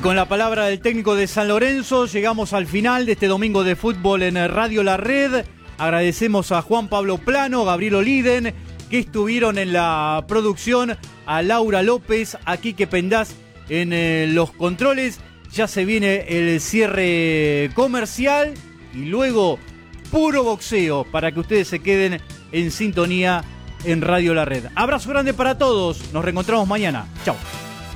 con la palabra del técnico de San Lorenzo llegamos al final de este domingo de fútbol en Radio La Red. Agradecemos a Juan Pablo Plano, Gabriel Oliden, que estuvieron en la producción, a Laura López, a Quique Pendaz en los controles. Ya se viene el cierre comercial y luego puro boxeo para que ustedes se queden en sintonía en Radio La Red. Abrazo grande para todos, nos reencontramos mañana. Chau.